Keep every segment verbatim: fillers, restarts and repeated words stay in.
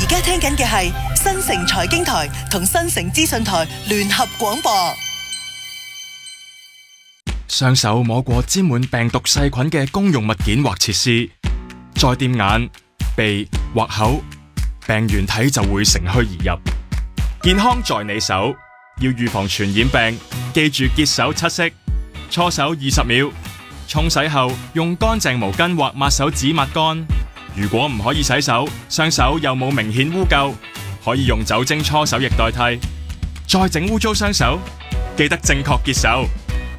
而家聽緊嘅係新城財經台同新城資訊台聯合廣播。 雙手摸過沾滿病毒細菌嘅公用物件或設施，再掂眼、鼻或口，病原體就會乘虛而入。健康在你手，要預防傳染病，記住潔手七式：搓手二十秒，沖洗後用乾淨毛巾或抹手紙抹乾。如果唔可以洗手，雙手又冇明顯污垢，可以用酒精搓手液代替。再整污糟雙手，記得正確潔手。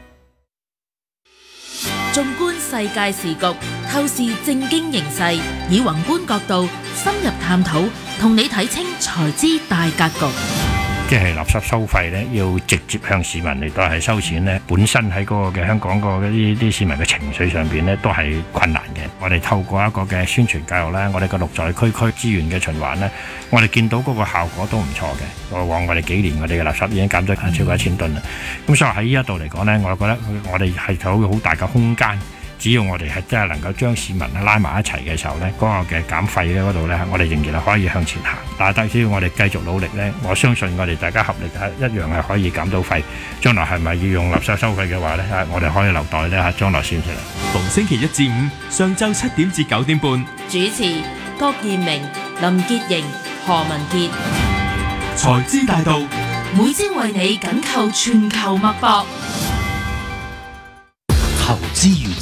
縱觀世界時局，透視政經形勢，以宏觀角度深入探討，同你睇清財資大格局。 即係垃圾收費咧，要直接向市民嚟到係收錢咧，本身喺嗰個嘅香港個啲啲市民嘅情緒上邊咧，都係困難嘅。我哋透過一個嘅宣傳教育咧，我哋個綠在區區資源嘅循環咧，我哋見到嗰個效果都唔錯嘅。過往我哋幾年我哋嘅垃圾已經減咗超過一千噸啦。咁所以喺呢一度嚟講咧，我覺得我哋係有好大嘅空間。只要我哋係真係能夠將市民拉埋一齊嘅時候呢，嗰個嘅減費咧嗰度呢，我哋仍然係可以向前行。但係只要我哋繼續努力呢，我相信我哋大家合力係一樣係可以減到費。將來係咪要用垃圾收費嘅話呢？我哋可以留待呢將來先至啦。 逢星期一至五上晝七點至九點半， 主持郭燕明、林潔瑩、何文傑。 財資大道， 每朝為你緊扣全球脈搏。 投資